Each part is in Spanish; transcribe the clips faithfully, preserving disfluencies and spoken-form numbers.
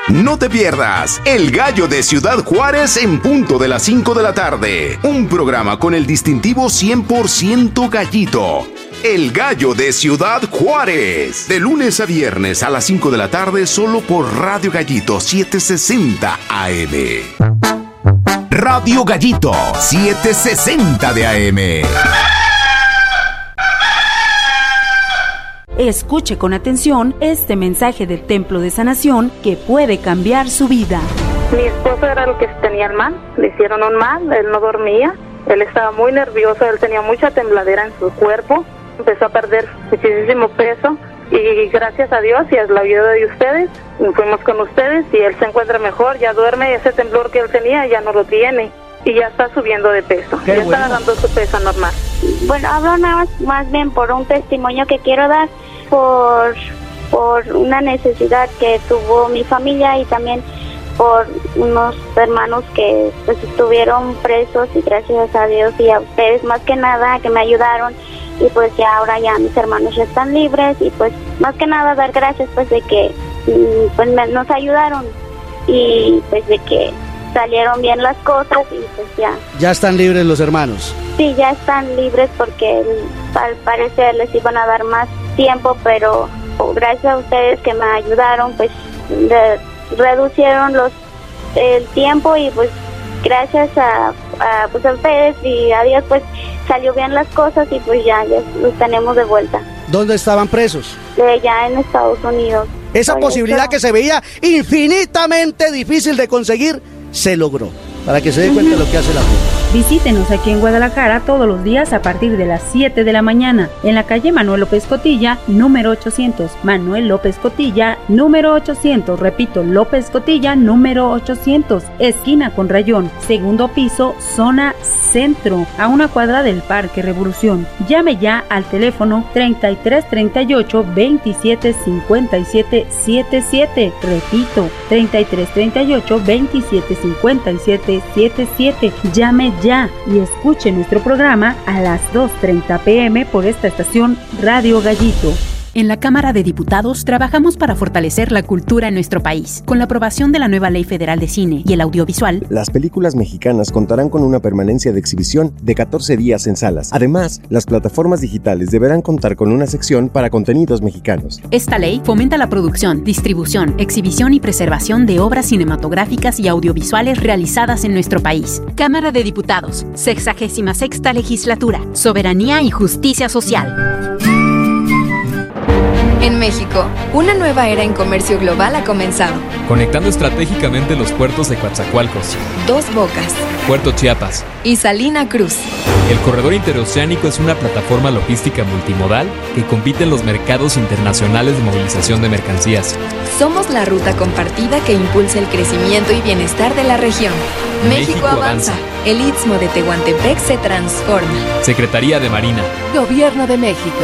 No te pierdas El Gallo de Ciudad Juárez en punto de las cinco de la tarde. Un programa con el distintivo cien por ciento gallito. El Gallo de Ciudad Juárez. De lunes a viernes a las cinco de la tarde solo por Radio Gallito setecientos sesenta A M. Radio Gallito setecientos sesenta de A M. Escuche con atención este mensaje del Templo de Sanación que puede cambiar su vida. Mi esposo era el que tenía el mal, le hicieron un mal, él no dormía, él estaba muy nervioso, él tenía mucha tembladera en su cuerpo, empezó a perder muchísimo peso y gracias a Dios y a la ayuda de ustedes, fuimos con ustedes y él se encuentra mejor, ya duerme, ese temblor que él tenía ya no lo tiene y ya está subiendo de peso, Qué ya bueno. está agarrando su peso normal. Bueno, hablo nada más, más bien por un testimonio que quiero dar por, por una necesidad que tuvo mi familia y también por unos hermanos que pues estuvieron presos y gracias a Dios y a ustedes más que nada que me ayudaron y pues ya ahora ya mis hermanos ya están libres y pues más que nada dar gracias pues de que pues me, nos ayudaron y pues de que salieron bien las cosas y pues ya. Ya están libres los hermanos. Sí, ya están libres porque al parecer les iban a dar más tiempo, pero gracias a ustedes que me ayudaron, pues de, reducieron los el tiempo y pues gracias a, a, pues a ustedes y a Dios pues salió bien las cosas y pues ya, ya los tenemos de vuelta. ¿Dónde estaban presos? De ya en Estados Unidos. Esa Por posibilidad eso, que se veía infinitamente difícil de conseguir, se logró. Para que se dé cuenta de lo que hace la gente. Visítenos aquí en Guadalajara todos los días a partir de las siete de la mañana en la calle Manuel López Cotilla, número ochocientos. Manuel López Cotilla, número ochocientos. Repito, López Cotilla, número ochocientos. Esquina con Rayón, segundo piso, zona centro, a una cuadra del Parque Revolución. Llame ya al teléfono treinta y tres treinta y ocho veintisiete cincuenta y siete setenta y siete. Repito, treinta y tres treinta y ocho veintisiete cincuenta y siete setenta y siete. Llame ya y escuche nuestro programa a las dos treinta pm por esta estación Radio Gallito. En la Cámara de Diputados trabajamos para fortalecer la cultura en nuestro país. Con la aprobación de la nueva Ley Federal de Cine y el Audiovisual, las películas mexicanas contarán con una permanencia de exhibición de catorce días en salas. Además, las plataformas digitales deberán contar con una sección para contenidos mexicanos. Esta ley fomenta la producción, distribución, exhibición y preservación de obras cinematográficas y audiovisuales realizadas en nuestro país. Cámara de Diputados, sexagésima sexta Legislatura, Soberanía y Justicia Social. En México, una nueva era en comercio global ha comenzado. Conectando estratégicamente los puertos de Coatzacoalcos, Dos Bocas Puerto Chiapas y Salina Cruz. El corredor interoceánico es una plataforma logística multimodal que compite en los mercados internacionales de movilización de mercancías. Somos la ruta compartida que impulsa el crecimiento y bienestar de la región. México, México avanza. avanza. El Istmo de Tehuantepec se transforma. Secretaría de Marina. Gobierno de México.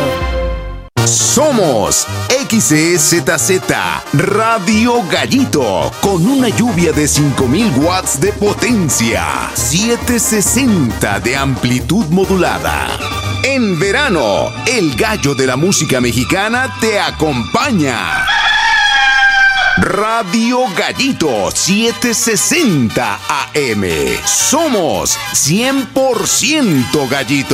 Somos X E Z Z Radio Gallito con una lluvia de cinco mil watts de potencia, setecientos sesenta de amplitud modulada. En verano, el gallo de la música mexicana te acompaña. Radio Gallito setecientos sesenta A M. Somos cien por ciento Gallito.